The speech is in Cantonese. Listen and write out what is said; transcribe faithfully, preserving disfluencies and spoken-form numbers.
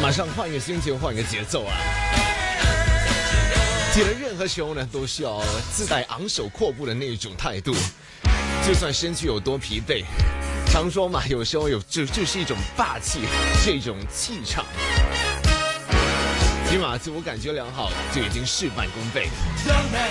马上换一个心情，换一个节奏啊！记得任何时候呢，都需要自带昂首阔步的那一种态度，就算身躯有多疲惫。常说嘛，有时候有就就是一种霸气，是一种气场。起码自我感觉良好，就已经事半功倍。